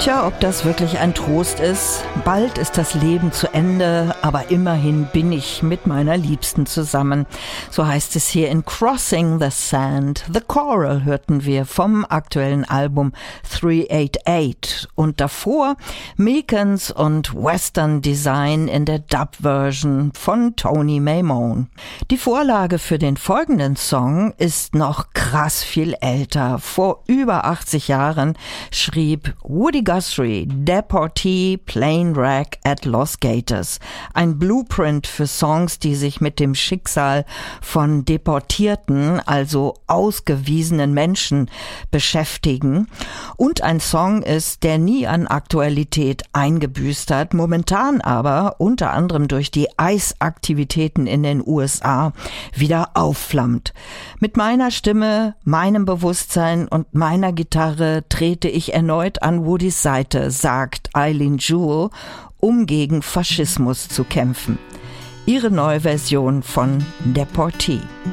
Tja, ob das wirklich ein Trost ist. Bald ist das Leben zu Ende, aber immerhin bin ich mit meiner Liebsten zusammen. So heißt es hier in Crossing the Sand. The Choral hörten wir vom aktuellen Album 388 und davor Meekens und Western Design in der Dub-Version von Tony Maimone. Die Vorlage für den folgenden Song ist noch krass viel älter. Vor über 80 Jahren schrieb Woody Guthrie Deportee Plane Wreck at Los Gatos, ein Blueprint für Songs, die sich mit dem Schicksal von deportierten, also ausgewiesenen Menschen beschäftigen. Und ein Song ist, der nie an Aktualität eingebüßt hat, momentan aber unter anderem durch die Eisaktivitäten in den USA wieder aufflammt. Mit meiner Stimme, meinem Bewusstsein und meiner Gitarre trete ich erneut an Woodys Seite, sagt Eileen Jewell, um gegen Faschismus zu kämpfen. Ihre neue Version von Deportee.